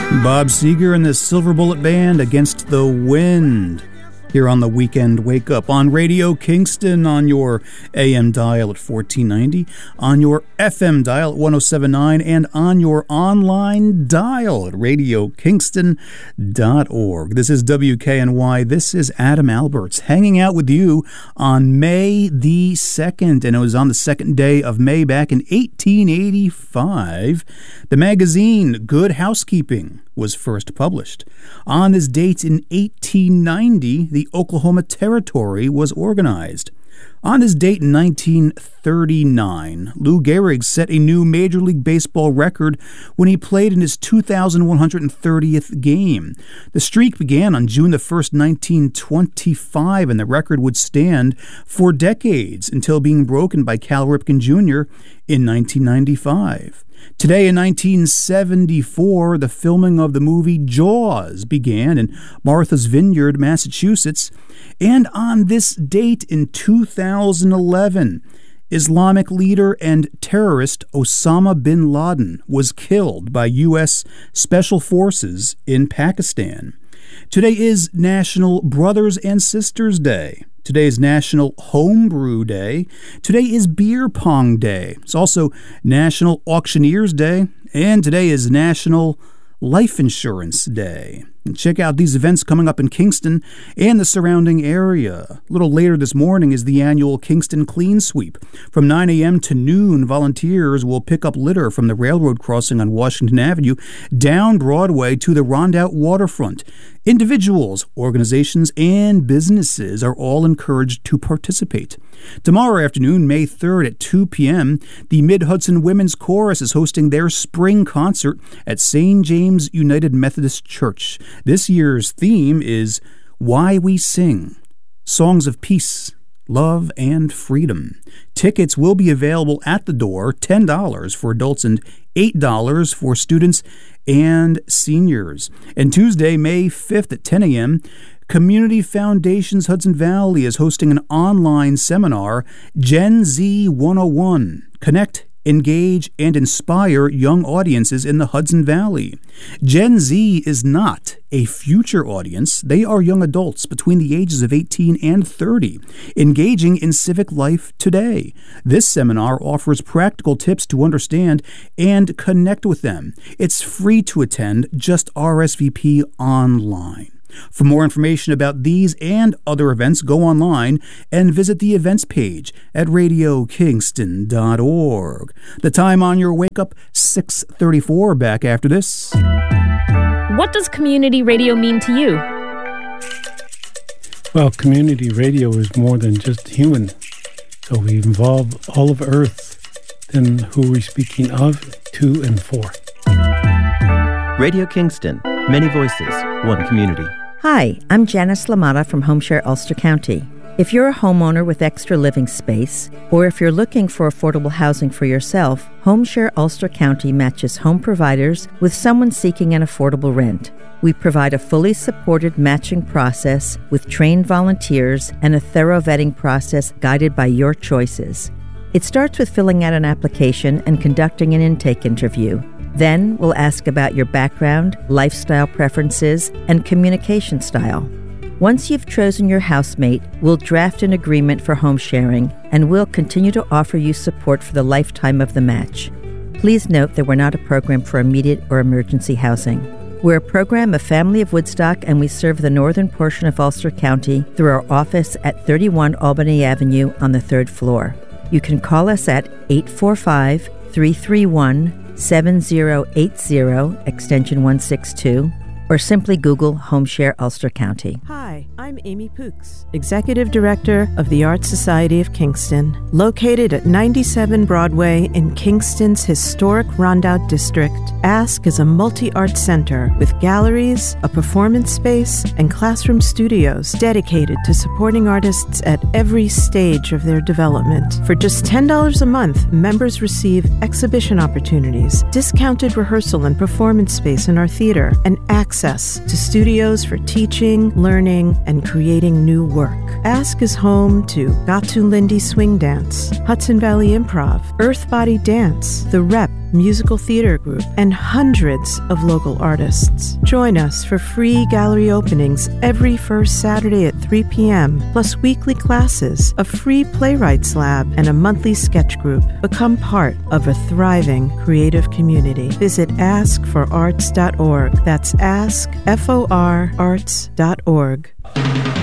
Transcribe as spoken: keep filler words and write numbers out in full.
Bob Seger and the Silver Bullet Band, Against the Wind, here on the Weekend Wake Up on Radio Kingston, on your A M dial at fourteen ninety, on your F M dial at one oh seven point nine, and on your online dial at radio kingston dot org. This is W K N Y. This is Adam Alberts hanging out with you on May the second, and it was on the second day of May back in eighteen eighty-five. The magazine Good Housekeeping was first published. On this date in eighteen ninety, the Oklahoma Territory was organized. On this date in nineteen thirty-nine, Lou Gehrig set a new Major League Baseball record when he played in his two thousand one hundred thirtieth game. The streak began on June the first, nineteen twenty-five, and the record would stand for decades until being broken by Cal Ripken Junior in nineteen ninety-five. Today in nineteen seventy-four, the filming of the movie Jaws began in Martha's Vineyard, Massachusetts. And on this date in two thousand eleven, Islamic leader and terrorist Osama bin Laden was killed by U S Special Forces in Pakistan. Today is National Brothers and Sisters Day. Today is National Homebrew Day. Today is Beer Pong Day. It's also National Auctioneers Day. And today is National Life Insurance Day. And check out these events coming up in Kingston and the surrounding area. A little later this morning is the annual Kingston Clean Sweep. From nine a.m. to noon, volunteers will pick up litter from the railroad crossing on Washington Avenue down Broadway to the Rondout waterfront. Individuals, organizations, and businesses are all encouraged to participate. Tomorrow afternoon, May third at two p.m., the Mid-Hudson Women's Chorus is hosting their spring concert at Saint James United Methodist Church. This year's theme is Why We Sing, Songs of Peace, Love, and Freedom. Tickets will be available at the door, ten dollars for adults and eight dollars for students and seniors. And Tuesday, May fifth at ten a.m., Community Foundations Hudson Valley is hosting an online seminar, Gen Z one oh one. Connect, engage, and inspire young audiences in the Hudson Valley. Gen Z is not a future audience. They are young adults between the ages of eighteen and thirty, engaging in civic life today. This seminar offers practical tips to understand and connect with them. It's free to attend. Just R S V P online. For more information about these and other events, go online and visit the events page at radio kingston dot org. The time on your wake up, six thirty-four. Back after this. What does community radio mean to you? Well, community radio is more than just human. So we involve all of Earth. Then who are we speaking of, to, and for? Radio Kingston. Many voices, one community. Hi, I'm Janice Lamata from HomeShare Ulster County. If you're a homeowner with extra living space, or if you're looking for affordable housing for yourself, HomeShare Ulster County matches home providers with someone seeking an affordable rent. We provide a fully supported matching process with trained volunteers and a thorough vetting process guided by your choices. It starts with filling out an application and conducting an intake interview. Then we'll ask about your background, lifestyle preferences, and communication style. Once you've chosen your housemate, we'll draft an agreement for home sharing, and we'll continue to offer you support for the lifetime of the match. Please note that we're not a program for immediate or emergency housing. We're a program of Family of Woodstock, and we serve the northern portion of Ulster County through our office at thirty-one Albany Avenue on the third floor. You can call us at eight four five, three three one, seven zero eight zero, extension one six two, or simply Google HomeShare Ulster County. Hi, I'm Amy Pooks, Executive Director of the Art Society of Kingston, located at ninety-seven Broadway in Kingston's historic Rondout District. Ask is a multi-art center with galleries, a performance space, and classroom studios dedicated to supporting artists at every stage of their development. For just ten dollars a month, members receive exhibition opportunities, discounted rehearsal and performance space in our theater, and access to studios for teaching, learning, and and creating new work. Ask is home to Gatu Lindy Swing Dance, Hudson Valley Improv, Earth Body Dance, The Rep Musical Theater Group, and hundreds of local artists. Join us for free gallery openings every first Saturday at three p.m., plus weekly classes, a free playwrights lab, and a monthly sketch group. Become part of a thriving creative community. Visit ask for arts dot org. That's ask, F O R, arts dot org.